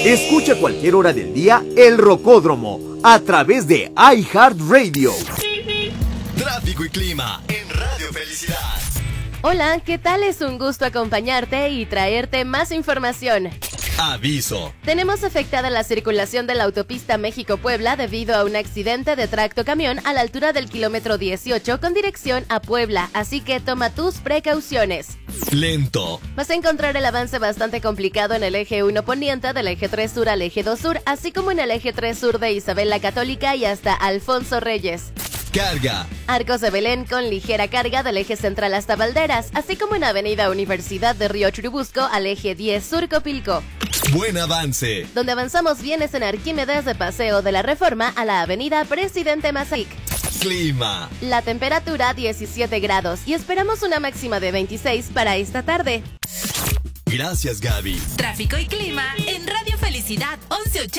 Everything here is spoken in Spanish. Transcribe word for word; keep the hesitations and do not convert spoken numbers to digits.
Escucha a cualquier hora del día El Rocódromo a través de iHeartRadio. Tráfico y clima en Radio Felicidad. Hola, ¿qué tal? Es un gusto acompañarte y traerte más información. Aviso. Tenemos afectada la circulación de la autopista México-Puebla debido a un accidente de tracto-camión a la altura del kilómetro dieciocho con dirección a Puebla, así que toma tus precauciones. Lento. Vas a encontrar el avance bastante complicado en el eje uno poniente del eje tres sur al eje dos sur, así como en el eje tres sur de Isabel la Católica y hasta Alfonso Reyes. Carga. Arcos de Belén con ligera carga del eje central hasta Valderas, así como en Avenida Universidad de Río Churubusco al eje diez sur Copilco. Buen avance. Donde avanzamos bien es en Arquímedes de Paseo de la Reforma a la Avenida Presidente Mazarik. Clima. La temperatura diecisiete grados y esperamos una máxima de veintiséis para esta tarde. Gracias, Gaby. Tráfico y clima en Radio Felicidad once ochenta.